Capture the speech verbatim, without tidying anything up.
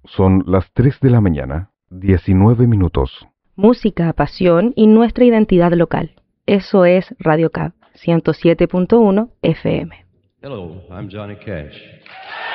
Son las tres de la mañana, diecinueve minutos. Música, pasión y nuestra identidad local. Eso es Radio Cab, ciento siete punto uno F M. Hello, I'm Johnny Cash.